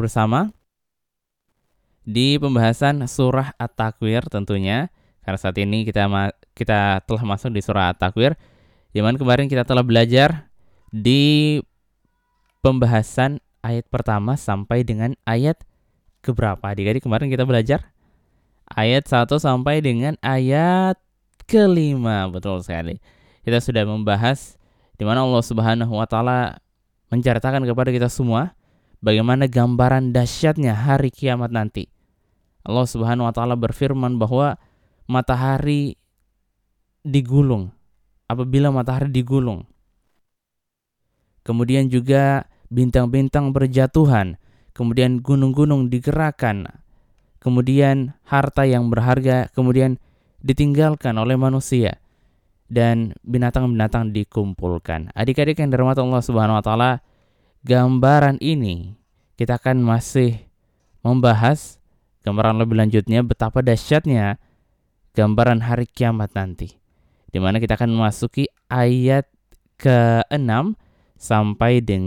bersama di pembahasan surah At-Takwir tentunya. Karena saat ini kita telah masuk di surah At-Takwir, di mana kemarin kita telah belajar di pembahasan ayat pertama sampai dengan ayat keberapa? Adik-adik, kemarin kita belajar ayat 1 sampai dengan ayat kelima. Betul sekali. Kita sudah membahas di mana Allah Subhanahu wa taala menceritakan kepada kita semua bagaimana gambaran dahsyatnya hari kiamat nanti. Allah Subhanahu wa taala berfirman bahwa matahari digulung. Apabila matahari digulung, kemudian juga bintang-bintang berjatuhan, kemudian gunung-gunung digerakkan, kemudian harta yang berharga kemudian ditinggalkan oleh manusia, dan binatang-binatang dikumpulkan. Adik-adik yang dirahmati Allah Subhanahu wa taala, gambaran ini kita akan masih membahas gambaran lebih lanjutnya betapa dahsyatnya gambaran hari kiamat nanti, di mana kita akan memasuki ayat ke-6 sampai dengan